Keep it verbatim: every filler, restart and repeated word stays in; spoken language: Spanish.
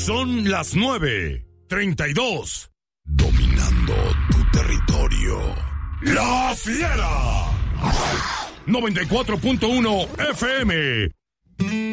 Son las nueve treinta y dos. Dominando tu territorio. La Fiera. noventa y cuatro punto uno F M.